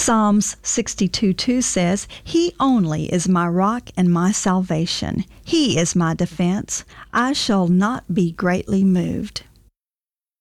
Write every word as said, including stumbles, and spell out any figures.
Psalms sixty-two two says, "He only is my rock and my salvation. He is my defense. I shall not be greatly moved."